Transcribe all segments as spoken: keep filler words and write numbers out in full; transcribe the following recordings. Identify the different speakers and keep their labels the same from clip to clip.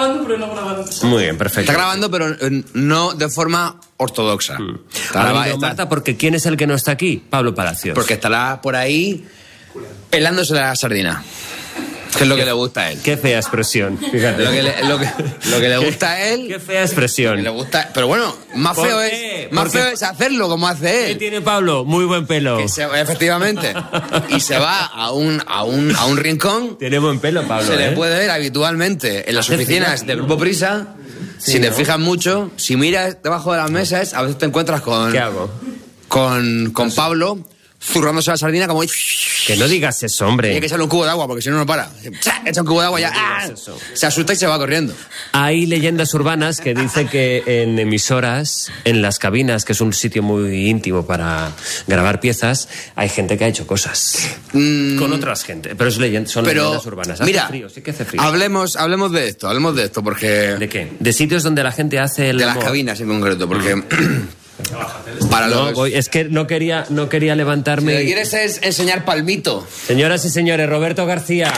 Speaker 1: grabando, pero no grabando.
Speaker 2: Muy bien, perfecto.
Speaker 3: Está grabando, pero eh, no de forma ortodoxa.
Speaker 2: Mm.
Speaker 3: Está
Speaker 2: Ha
Speaker 3: graba-
Speaker 2: venido
Speaker 3: está-
Speaker 2: Marta, porque ¿quién es el que no está aquí? Pablo Palacios.
Speaker 3: porque estará por ahí pelándose la sardina. Que es lo que le gusta a él.
Speaker 2: Qué fea expresión, fíjate.
Speaker 3: Lo que le, lo que, lo que le gusta a él.
Speaker 2: Qué fea expresión.
Speaker 3: que le gusta, pero bueno, más
Speaker 2: ¿Por
Speaker 3: feo
Speaker 2: qué?
Speaker 3: es más
Speaker 2: Porque-
Speaker 3: feo es hacerlo como hace
Speaker 2: ¿Qué
Speaker 3: él.
Speaker 2: tiene Pablo? Muy buen pelo.
Speaker 3: Que se- efectivamente. Y se va a un a un a un rincón.
Speaker 2: Tiene buen pelo, Pablo.
Speaker 3: Se
Speaker 2: ¿eh?
Speaker 3: le puede ver habitualmente en las
Speaker 2: Hace
Speaker 3: oficinas
Speaker 2: frío,
Speaker 3: del
Speaker 2: ¿no?
Speaker 3: Grupo Prisa.
Speaker 2: Sí,
Speaker 3: si te
Speaker 2: ¿no?
Speaker 3: fijas mucho, si miras debajo de las mesas, a veces te encuentras con
Speaker 2: ¿Qué hago?
Speaker 3: con, con Pablo zurrándose la sardina como
Speaker 2: Que no digas eso, hombre.
Speaker 3: Tiene que echarle un cubo de agua porque si no no para. Echa un cubo de agua y ya.
Speaker 2: No digas
Speaker 3: ¡ah!
Speaker 2: eso.
Speaker 3: Se asusta y se va corriendo.
Speaker 2: Hay leyendas urbanas que dicen que en emisoras, en las cabinas, que es un sitio muy íntimo para grabar piezas, hay gente que ha hecho cosas.
Speaker 3: Mm,
Speaker 2: Con otras gente. Pero es leyenda, son
Speaker 3: pero
Speaker 2: leyendas urbanas. Hace
Speaker 3: mira,
Speaker 2: frío, sí que hace frío.
Speaker 3: hablemos hablemos de esto, hablemos de esto porque
Speaker 2: ¿De qué? De sitios donde la gente hace el
Speaker 3: de las
Speaker 2: amor.
Speaker 3: cabinas en concreto porque para
Speaker 2: No,
Speaker 3: los
Speaker 2: voy- es que no quería, no quería
Speaker 3: si
Speaker 2: levantarme.
Speaker 3: le
Speaker 2: y-
Speaker 3: quieres es enseñar palmito.
Speaker 2: Señoras y señores, Roberto García.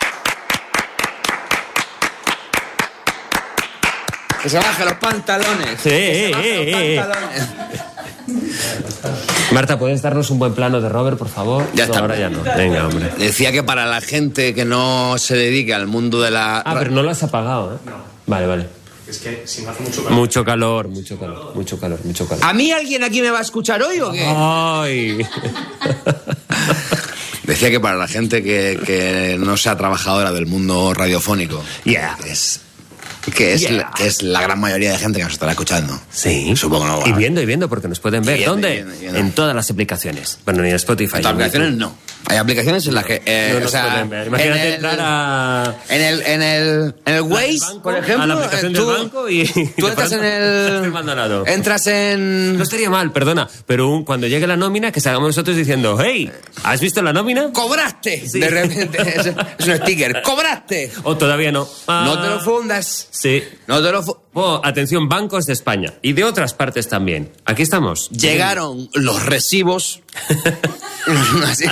Speaker 3: Que se baje los pantalones.
Speaker 2: Sí,
Speaker 3: que se baje
Speaker 2: eh,
Speaker 3: los
Speaker 2: eh, eh.
Speaker 3: pantalones.
Speaker 2: Marta, ¿puedes darnos un buen plano de Robert, por favor?
Speaker 3: Ya
Speaker 2: No,
Speaker 3: está.
Speaker 2: ahora ya no. Venga, hombre.
Speaker 3: Decía que para la gente que no se dedique al mundo de la
Speaker 2: Ah, pero no lo has apagado, ¿eh? No. Vale, vale.
Speaker 1: Es que si me hace mucho calor.
Speaker 2: Mucho calor, mucho calor, mucho calor, mucho calor.
Speaker 3: ¿A mí alguien aquí me va a escuchar hoy o qué?
Speaker 2: ¡Ay!
Speaker 3: Decía que para la gente que, que no sea trabajadora del mundo radiofónico,
Speaker 2: Yeah.
Speaker 3: que es, que es,
Speaker 2: Yeah.
Speaker 3: la, que es la gran mayoría de gente que nos estará escuchando.
Speaker 2: Sí.
Speaker 3: Supongo que no.
Speaker 2: Y viendo, y viendo, porque nos pueden ver.
Speaker 3: Y viendo,
Speaker 2: ¿Dónde?
Speaker 3: y viendo, y viendo.
Speaker 2: En todas las aplicaciones. Bueno, ni en Spotify.
Speaker 3: En
Speaker 2: ni en
Speaker 3: aplicaciones
Speaker 2: YouTube.
Speaker 3: no. Hay aplicaciones en las que... eh,
Speaker 2: No
Speaker 3: o
Speaker 2: nos
Speaker 3: sea,
Speaker 2: pueden ver. Imagínate
Speaker 3: en el-
Speaker 2: entrar a...
Speaker 3: En el, en el, en el Waze,
Speaker 2: banco,
Speaker 3: por ejemplo,
Speaker 2: a la aplicación
Speaker 3: eh, tú,
Speaker 2: del banco y...
Speaker 3: tú entras en el...
Speaker 2: Firmando al lado.
Speaker 3: Entras en...
Speaker 2: No estaría mal, perdona, pero un- cuando llegue la nómina, que salgamos nosotros diciendo, hey, ¿has visto la nómina?
Speaker 3: ¡Cobraste!
Speaker 2: Sí.
Speaker 3: De repente, es, es un sticker. ¡Cobraste!
Speaker 2: O todavía no. Ah,
Speaker 3: No te lo fundas.
Speaker 2: Sí.
Speaker 3: No te lo fu-
Speaker 2: Oh, atención, bancos de España y de otras partes también. Aquí estamos.
Speaker 3: Llegaron los recibos. Así.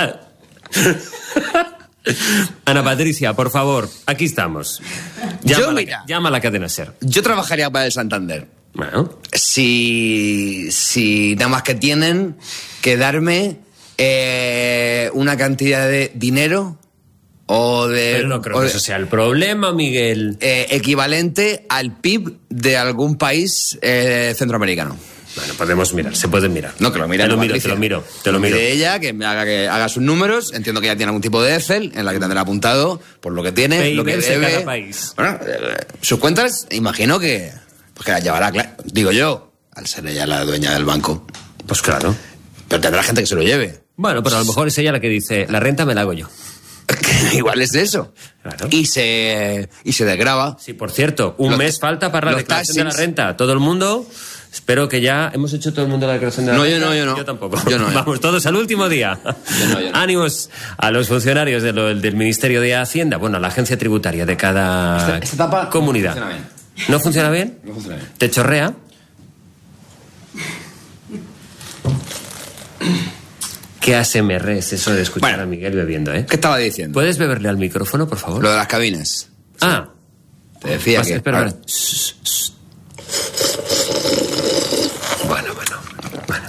Speaker 2: Ana Patricia, por favor, aquí estamos.
Speaker 3: Yo,
Speaker 2: Llama, a la,
Speaker 3: mira.
Speaker 2: llama a la cadena SER.
Speaker 3: Yo trabajaría para el Santander.
Speaker 2: Bueno,
Speaker 3: Si, si nada más que tienen que darme eh, una cantidad de dinero o de...
Speaker 2: pero no creo
Speaker 3: o
Speaker 2: que
Speaker 3: de-
Speaker 2: eso sea el problema, Miguel.
Speaker 3: eh, equivalente al P I B de algún país eh, centroamericano.
Speaker 2: Bueno, podemos mirar, se puede mirar.
Speaker 3: No, que lo mire.
Speaker 2: Te lo
Speaker 3: no,
Speaker 2: miro, te
Speaker 3: Patricia.
Speaker 2: lo miro, te lo miro.
Speaker 3: mire ella, que me haga que haga sus números. Entiendo que ya tiene algún tipo de Excel en la que tendrá apuntado por lo que tiene,
Speaker 2: P I B
Speaker 3: lo que
Speaker 2: de
Speaker 3: debe.
Speaker 2: cada país.
Speaker 3: Bueno, eh, sus cuentas, imagino que, pues que las llevará, claro, digo yo, al ser ella la dueña del banco.
Speaker 2: Pues claro.
Speaker 3: Pero tendrá gente que se lo lleve.
Speaker 2: Bueno, pero a lo mejor es ella la que dice, la renta me la hago yo.
Speaker 3: Igual es de eso.
Speaker 2: Claro.
Speaker 3: Y se y se desgrava.
Speaker 2: Sí, por cierto, un
Speaker 3: Los-
Speaker 2: mes falta para la
Speaker 3: los
Speaker 2: declaración de la
Speaker 3: taxis.
Speaker 2: renta. Todo el mundo, espero que ya hemos hecho todo el mundo la declaración de la
Speaker 3: No, yo
Speaker 2: renta.
Speaker 3: no, yo no.
Speaker 2: Yo tampoco.
Speaker 3: Yo no, yo.
Speaker 2: Vamos, todos al último día.
Speaker 3: Yo no, yo no.
Speaker 2: Ánimos a los funcionarios de lo- del Ministerio de Hacienda, bueno, a la agencia tributaria de cada
Speaker 3: Esta- esta tapa
Speaker 2: comunidad.
Speaker 3: no funciona bien.
Speaker 2: ¿No funciona bien?
Speaker 3: No funciona bien.
Speaker 2: ¿Te chorrea? ¿Qué A S M R es eso de escuchar
Speaker 3: Bueno.
Speaker 2: a Miguel bebiendo, eh?
Speaker 3: ¿Qué estaba diciendo?
Speaker 2: ¿Puedes beberle al micrófono, por favor?
Speaker 3: Lo de las cabinas.
Speaker 2: Ah,
Speaker 3: Te decía
Speaker 2: Pasa,
Speaker 3: que...
Speaker 2: espera,
Speaker 3: a ver,
Speaker 2: espera. Shh, shh. Bueno, bueno, bueno.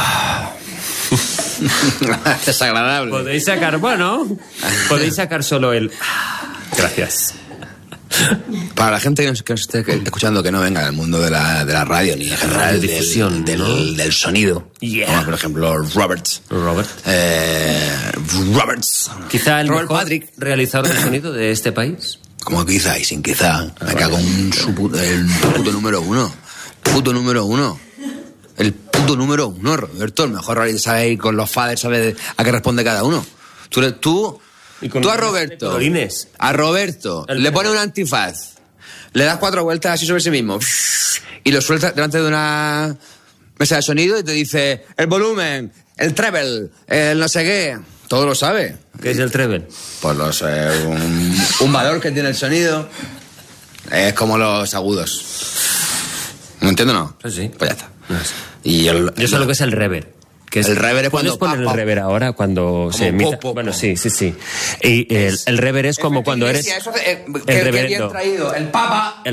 Speaker 3: desagradable.
Speaker 2: Podéis sacar, bueno, podéis sacar solo el... Gracias.
Speaker 3: Para la gente que nos, que nos esté escuchando que no venga del mundo de la, de la radio ni en general
Speaker 2: Radiodifusión,
Speaker 3: del,
Speaker 2: ¿no?
Speaker 3: del, del sonido,
Speaker 2: Yeah.
Speaker 3: como por ejemplo Roberts,
Speaker 2: Robert.
Speaker 3: eh, Roberts,
Speaker 2: Quizá el
Speaker 3: Robert
Speaker 2: mejor
Speaker 3: Patrick,
Speaker 2: realizador de sonido de este país.
Speaker 3: como quizá y sin quizá, me cago en su puto, el puto número uno, puto número uno, el puto número uno, Roberto, el mejor realizador ahí con los faders, sabe a qué responde cada uno. Tú, le- tú,
Speaker 2: Y con
Speaker 3: tú a
Speaker 2: los
Speaker 3: Roberto,
Speaker 2: colorines.
Speaker 3: a Roberto,
Speaker 2: El-
Speaker 3: le pones un antifaz, le das cuatro vueltas así sobre sí mismo y lo sueltas delante de una mesa de sonido y te dice el volumen, el treble, el no sé qué. Todo lo sabe.
Speaker 2: ¿Qué es el treble?
Speaker 3: Pues los, eh, un, un valor que tiene el sonido es como los agudos. ¿No entiendo, no?
Speaker 2: Sí, sí.
Speaker 3: Pues ya está.
Speaker 2: No sé.
Speaker 3: Y el,
Speaker 2: Yo sé lo que es el reverb. Que es,
Speaker 3: El reverb es
Speaker 2: ¿Puedes
Speaker 3: cuando
Speaker 2: poner
Speaker 3: pa, pa.
Speaker 2: el reverb ahora cuando se emita?
Speaker 3: po, po,
Speaker 2: Bueno,
Speaker 3: po.
Speaker 2: sí, sí, sí. Y el, el reverb es como cuando eres...
Speaker 3: Iglesia, eso, eh,
Speaker 2: el
Speaker 3: que- que bien
Speaker 2: reverendo.
Speaker 3: traído. El Papa...